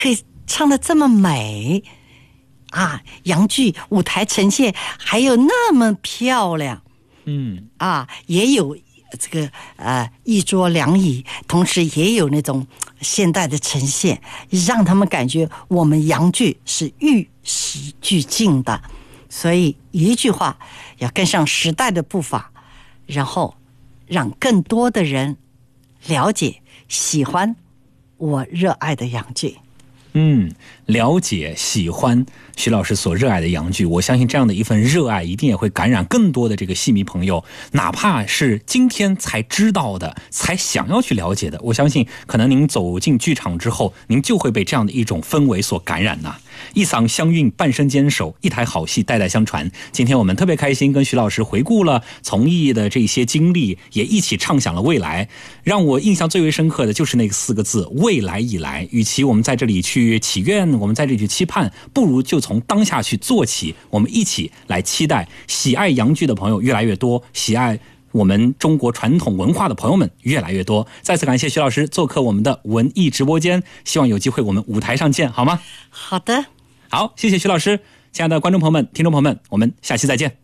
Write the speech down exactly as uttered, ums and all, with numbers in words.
可以唱得这么美啊，洋剧舞台呈现还有那么漂亮， 嗯啊，也有这个呃一桌两椅，同时也有那种现代的呈现，让他们感觉我们洋剧是与时俱进的。所以一句话，要跟上时代的步伐，然后让更多的人了解、喜欢我热爱的洋剧。 嗯，了解喜欢徐老师所热爱的洋剧，我相信这样的一份热爱一定也会感染更多的这个戏迷朋友，哪怕是今天才知道的，才想要去了解的，我相信可能您走进剧场之后，您就会被这样的一种氛围所感染呐。一嗓相韵，半生坚守，一台好戏代代相传。今天我们特别开心跟徐老师回顾了从艺的这些经历，也一起畅想了未来。让我印象最为深刻的就是那四个字，未来以来。与其我们在这里去祈愿，我们在这里去期盼，不如就从当下去做起。我们一起来期待喜爱洋剧的朋友越来越多，喜爱我们中国传统文化的朋友们越来越多。再次感谢徐老师做客我们的文艺直播间，希望有机会我们舞台上见，好吗？ 好的， 好，谢谢徐老师。亲爱的观众朋友们、听众朋友们，我们下期再见。